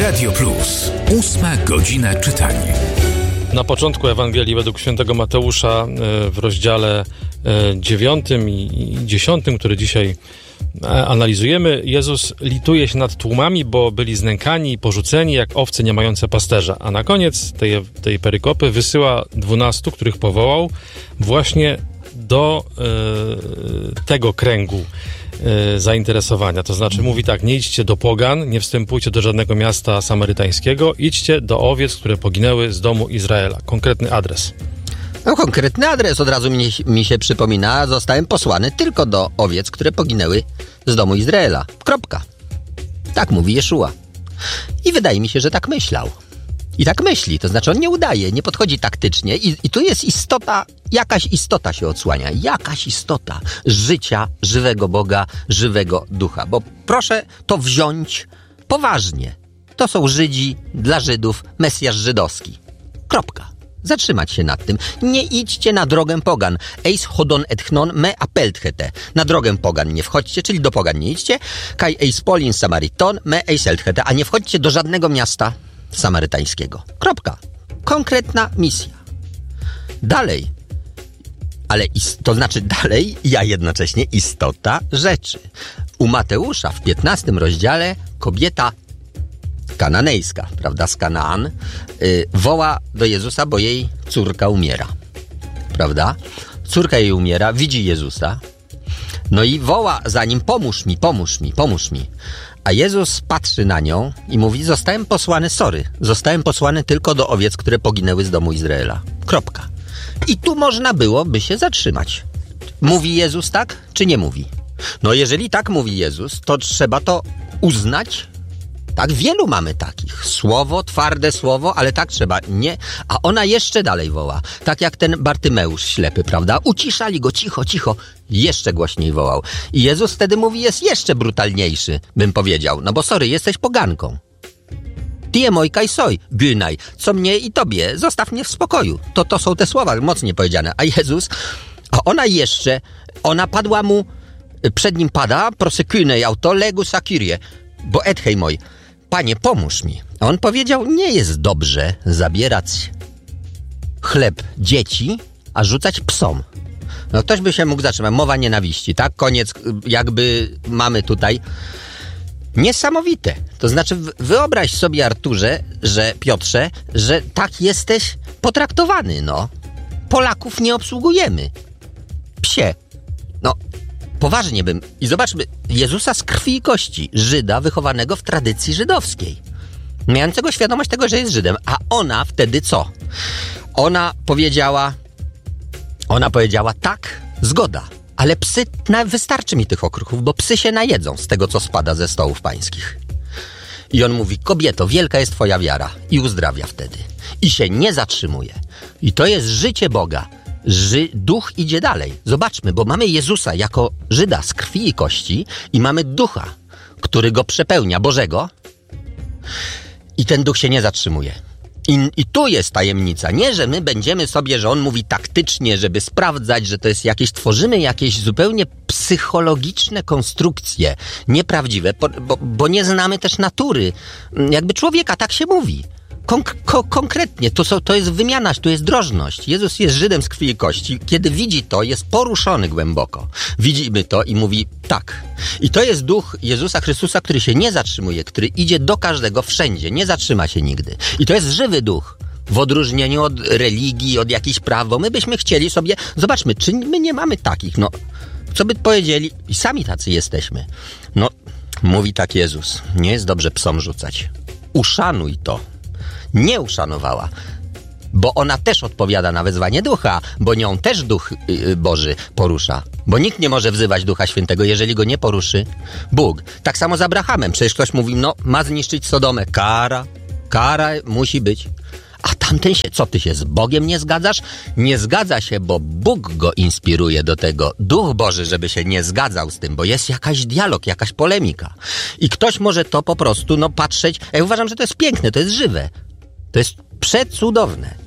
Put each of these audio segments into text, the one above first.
Radio Plus. 8 godzina czytania. Na początku Ewangelii według świętego Mateusza w rozdziale 9 i 10, który dzisiaj analizujemy, Jezus lituje się nad tłumami, bo byli znękani i porzuceni jak owce nie mające pasterza. A na koniec tej perykopy wysyła 12, których powołał właśnie do tego kręgu zainteresowania. To znaczy mówi tak: nie idźcie do pogan, nie wstępujcie do żadnego miasta samarytańskiego, idźcie do owiec, które poginęły z domu Izraela. Konkretny adres. No, konkretny adres od razu mi się przypomina. Zostałem posłany tylko do owiec, które poginęły z domu Izraela. Kropka. Tak mówi Jeszua. I wydaje mi się, że tak myślał. I tak myśli, to znaczy on nie udaje, nie podchodzi taktycznie i tu jest istota, jakaś istota się odsłania, jakaś istota życia, żywego Boga, żywego Ducha. Bo proszę to wziąć poważnie. To są Żydzi, dla Żydów, Mesjasz żydowski. Kropka. Zatrzymać się nad tym. Nie idźcie na drogę pogan. Eis chodon etchnon me apelthete. Na drogę pogan nie wchodźcie, czyli do pogan nie idźcie. Kai eis polin samariton me eis elthete. A nie wchodźcie do żadnego miasta samarytańskiego. Kropka. Konkretna misja. Dalej. Ale to znaczy dalej, ja jednocześnie istota rzeczy. U Mateusza w 15 rozdziale kobieta kananejska, prawda, z Kanaan, woła do Jezusa, bo jej córka umiera. Prawda? Córka jej umiera, widzi Jezusa, no i woła za nim: pomóż mi, pomóż mi, pomóż mi. A Jezus patrzy na nią i mówi: zostałem posłany tylko do owiec, które poginęły z domu Izraela. Kropka. I tu można byłoby się zatrzymać. Mówi Jezus tak, czy nie mówi? No jeżeli tak mówi Jezus, to trzeba to uznać. Tak, wielu mamy takich. Słowo, twarde słowo, ale tak trzeba. Nie. A ona jeszcze dalej woła. Tak jak ten Bartymeusz ślepy, prawda? Uciszali go, cicho, cicho. Jeszcze głośniej wołał. I Jezus wtedy mówi, jest jeszcze brutalniejszy, bym powiedział. No bo sorry, jesteś poganką. Tie moj kaj soj, gynaj. Co mnie i tobie, zostaw mnie w spokoju. To są te słowa mocnie powiedziane. A Jezus, ona padła mu, przed nim pada, prosekynej auto legus akirie, bo ethej moj. Panie, pomóż mi. A on powiedział: nie jest dobrze zabierać chleb dzieci, a rzucać psom. No ktoś by się mógł zatrzymać. Mowa nienawiści, tak? Koniec, jakby mamy tutaj. Niesamowite. To znaczy wyobraź sobie, Arturze, Piotrze, że tak jesteś potraktowany, no. Polaków nie obsługujemy. Psie. No. Poważnie bym... I zobaczmy, Jezusa z krwi i kości, Żyda wychowanego w tradycji żydowskiej, mającego świadomość tego, że jest Żydem. A ona wtedy co? Ona powiedziała tak, zgoda, ale psy, wystarczy mi tych okruchów, bo psy się najedzą z tego, co spada ze stołów pańskich. I on mówi: kobieto, wielka jest twoja wiara. I uzdrawia wtedy. I się nie zatrzymuje. I to jest życie Boga. Duch idzie dalej. Zobaczmy, bo mamy Jezusa jako Żyda z krwi i kości i mamy Ducha, który go przepełnia, Bożego, i ten Duch się nie zatrzymuje. I tu jest tajemnica. Nie, że my będziemy sobie, że on mówi taktycznie, żeby sprawdzać, że to jest tworzymy jakieś zupełnie psychologiczne konstrukcje, nieprawdziwe, bo nie znamy też natury jakby człowieka, tak się mówi. Konkretnie, to jest wymiana, to jest drożność. Jezus jest Żydem z krwi i kości. Kiedy widzi to, jest poruszony głęboko. Widzimy to i mówi tak. I to jest duch Jezusa Chrystusa, który się nie zatrzymuje, który idzie do każdego wszędzie, nie zatrzyma się nigdy. I to jest żywy duch. W odróżnieniu od religii, od jakichś praw, bo my byśmy chcieli sobie... Zobaczmy, czy my nie mamy takich, no... Co by powiedzieli? I sami tacy jesteśmy. No, mówi tak Jezus. Nie jest dobrze psom rzucać. Uszanuj to. Nie uszanowała, bo ona też odpowiada na wezwanie Ducha, bo nią też Duch Boży porusza. Bo nikt nie może wzywać Ducha Świętego, jeżeli go nie poruszy Bóg. Tak samo z Abrahamem. Przecież ktoś mówi, no, ma zniszczyć Sodomę. Kara musi być. A tamten się, co ty się z Bogiem nie zgadzasz? Nie zgadza się, bo Bóg go inspiruje do tego. Duch Boży, żeby się nie zgadzał z tym, bo jest jakaś dialog, jakaś polemika. I ktoś może to po prostu, patrzeć. Ja uważam, że to jest piękne, to jest żywe. To jest przecudowne.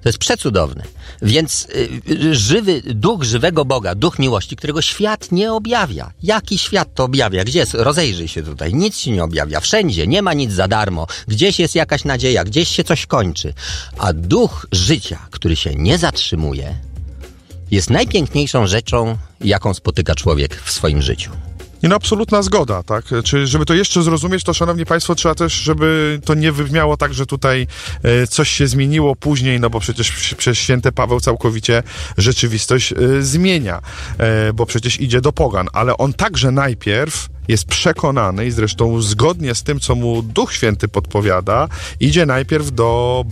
To jest przecudowne. Więc żywy duch żywego Boga, duch miłości, którego świat nie objawia. Jaki świat to objawia? Gdzie jest? Rozejrzyj się tutaj. Nic się nie objawia. Wszędzie. Nie ma nic za darmo. Gdzieś jest jakaś nadzieja. Gdzieś się coś kończy. A duch życia, który się nie zatrzymuje, jest najpiękniejszą rzeczą, jaką spotyka człowiek w swoim życiu. I no absolutna zgoda, tak? Czy żeby to jeszcze zrozumieć, to szanowni państwo, trzeba też, żeby to nie wybrzmiało tak, że tutaj coś się zmieniło później, no bo przecież przez święty Paweł całkowicie rzeczywistość zmienia, bo przecież idzie do pogan, ale on także najpierw jest przekonany i zresztą zgodnie z tym, co mu Duch Święty podpowiada, idzie najpierw do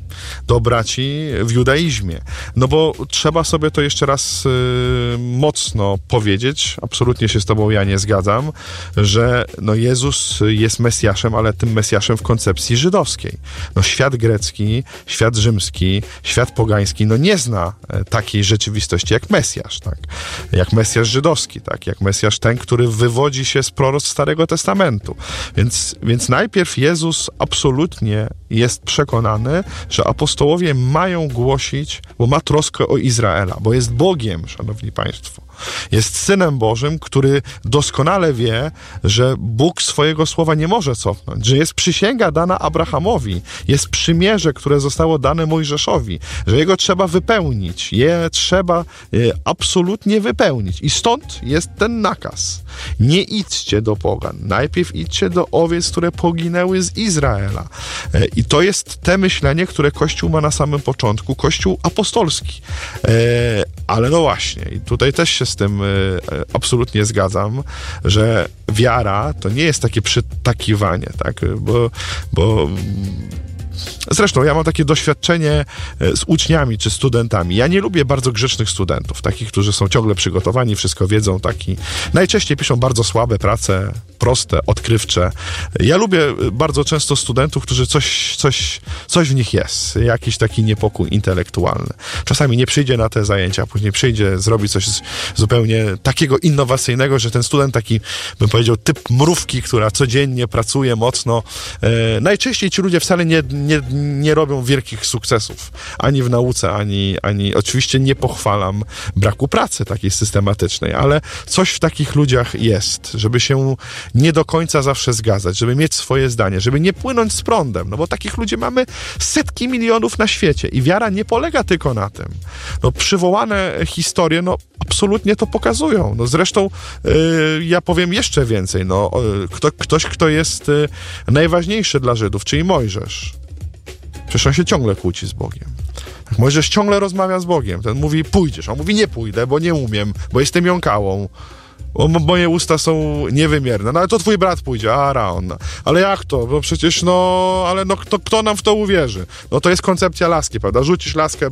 braci w judaizmie. No bo trzeba sobie to jeszcze raz mocno powiedzieć, absolutnie się z tobą ja nie zgadzam, że no Jezus jest Mesjaszem, ale tym Mesjaszem w koncepcji żydowskiej. No świat grecki, świat rzymski, świat pogański, no nie zna takiej rzeczywistości jak Mesjasz, tak? Jak Mesjasz żydowski, tak? Jak Mesjasz ten, który wywodzi się z proroctw Starego Testamentu. Więc najpierw Jezus absolutnie jest przekonany, że apostołowie mają głosić, bo ma troskę o Izraela, bo jest Bogiem, szanowni państwo. Jest Synem Bożym, który doskonale wie, że Bóg swojego słowa nie może cofnąć, że jest przysięga dana Abrahamowi, jest przymierze, które zostało dane Mojżeszowi, że jego trzeba wypełnić, je trzeba absolutnie wypełnić. I stąd jest ten nakaz. Nie idźcie do pogan, najpierw idźcie do owiec, które poginęły z Izraela. I to jest te myślenie, które Kościół ma na samym początku, Kościół apostolski. Ale no właśnie, i tutaj też się z tym absolutnie zgadzam, że wiara to nie jest takie przytakiwanie, tak? Bo zresztą ja mam takie doświadczenie z uczniami czy studentami. Ja nie lubię bardzo grzecznych studentów, takich, którzy są ciągle przygotowani, wszystko wiedzą, najczęściej piszą bardzo słabe prace, proste, odkrywcze. Ja lubię bardzo często studentów, którzy coś w nich jest, jakiś taki niepokój intelektualny. Czasami nie przyjdzie na te zajęcia, później przyjdzie, zrobi coś zupełnie takiego innowacyjnego, że ten student taki, bym powiedział, typ mrówki, która codziennie pracuje mocno. Najczęściej ci ludzie wcale nie robią wielkich sukcesów, ani w nauce, ani oczywiście nie pochwalam braku pracy takiej systematycznej, ale coś w takich ludziach jest, żeby się nie do końca zawsze zgadzać, żeby mieć swoje zdanie, żeby nie płynąć z prądem, no bo takich ludzi mamy setki milionów na świecie i wiara nie polega tylko na tym. No przywołane historie, no absolutnie to pokazują. No zresztą ja powiem jeszcze więcej, no ktoś, kto jest najważniejszy dla Żydów, czyli Mojżesz. Przecież on się ciągle kłóci z Bogiem. Mojżesz ciągle rozmawia z Bogiem. Ten mówi, pójdziesz. On mówi, nie pójdę, bo nie umiem, bo jestem jąkałą. Bo moje usta są niewymierne. No ale to twój brat pójdzie, Aaron. Ale jak to? Bo przecież kto nam w to uwierzy? No to jest koncepcja laski, prawda? Rzucisz laskę,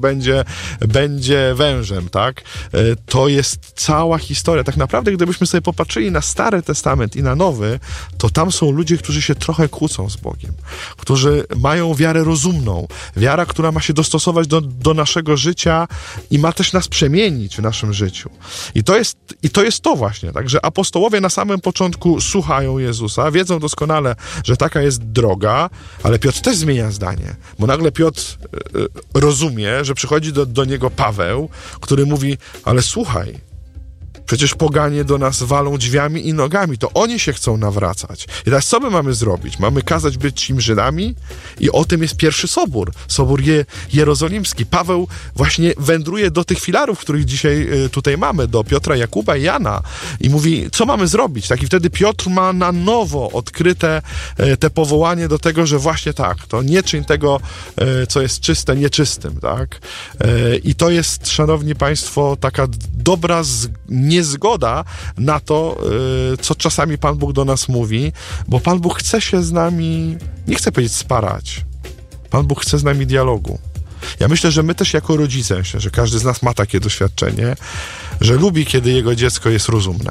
będzie wężem, tak? To jest cała historia. Tak naprawdę, gdybyśmy sobie popatrzyli na Stary Testament i na Nowy, to tam są ludzie, którzy się trochę kłócą z Bogiem. Którzy mają wiarę rozumną. Wiara, która ma się dostosować do naszego życia i ma też nas przemienić w naszym życiu. I to jest to właśnie. Także apostołowie na samym początku słuchają Jezusa, wiedzą doskonale, że taka jest droga, ale Piotr też zmienia zdanie, bo nagle Piotr rozumie, że przychodzi do niego Paweł, który mówi, ale słuchaj, przecież poganie do nas walą drzwiami i nogami, to oni się chcą nawracać. I teraz co my mamy zrobić? Mamy kazać być im Żydami? I o tym jest pierwszy sobór, sobór jerozolimski. Paweł właśnie wędruje do tych filarów, których dzisiaj tutaj mamy, do Piotra, Jakuba i Jana i mówi, co mamy zrobić? Tak, i wtedy Piotr ma na nowo odkryte te powołanie do tego, że właśnie tak, to nie czyń tego, co jest czyste, nieczystym, tak? I to jest, szanowni państwo, taka dobra niezgoda na to, co czasami Pan Bóg do nas mówi, bo Pan Bóg chce się z nami, nie chcę powiedzieć sparać, Pan Bóg chce z nami dialogu. Ja myślę, że my też jako rodzice, myślę, że każdy z nas ma takie doświadczenie, że lubi, kiedy jego dziecko jest rozumne.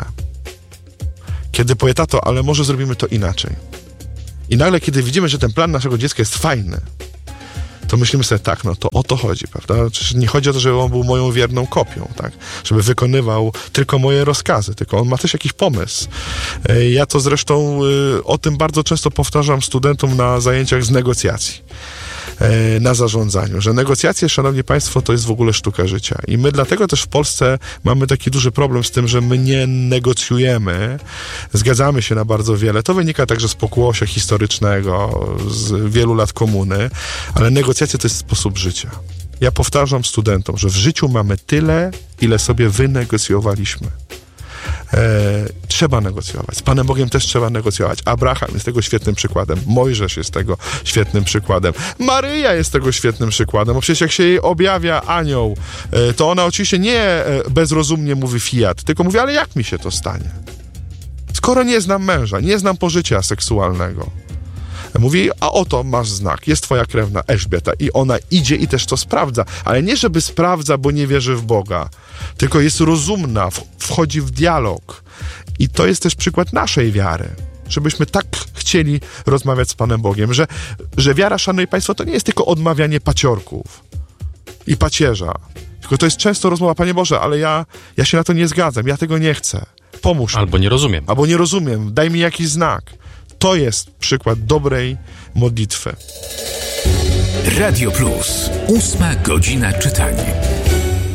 Kiedy powie, tato, ale może zrobimy to inaczej. I nagle, kiedy widzimy, że ten plan naszego dziecka jest fajny, to myślimy sobie, tak, no to o to chodzi, prawda? Przecież nie chodzi o to, żeby on był moją wierną kopią, tak? Żeby wykonywał tylko moje rozkazy, tylko on ma też jakiś pomysł. Ja to zresztą o tym bardzo często powtarzam studentom na zajęciach z negocjacji. na zarządzaniu, że negocjacje, szanowni państwo, to jest w ogóle sztuka życia. I my dlatego też w Polsce mamy taki duży problem z tym, że my nie negocjujemy, zgadzamy się na bardzo wiele. To wynika także z pokłosia historycznego, z wielu lat komuny, ale negocjacje to jest sposób życia. Ja powtarzam studentom, że w życiu mamy tyle, ile sobie wynegocjowaliśmy. Trzeba negocjować. Z Panem Bogiem też trzeba negocjować. Abraham jest tego świetnym przykładem. Mojżesz jest tego świetnym przykładem. Maryja jest tego świetnym przykładem, bo przecież jak się jej objawia anioł, to ona oczywiście nie bezrozumnie mówi fiat, tylko mówi, ale jak mi się to stanie? Skoro nie znam męża, nie znam pożycia seksualnego. Mówi, a oto masz znak, jest twoja krewna Elżbieta i ona idzie i też to sprawdza, ale nie żeby sprawdza, bo nie wierzy w Boga, tylko jest rozumna, wchodzi w dialog i to jest też przykład naszej wiary, żebyśmy tak chcieli rozmawiać z Panem Bogiem, że wiara, szanowni państwo, to nie jest tylko odmawianie paciorków i pacierza, tylko to jest często rozmowa, Panie Boże, ale ja się na to nie zgadzam, ja tego nie chcę, pomóż mi. Albo nie rozumiem, daj mi jakiś znak. To jest przykład dobrej modlitwy. Radio Plus. 8 godzina czytania.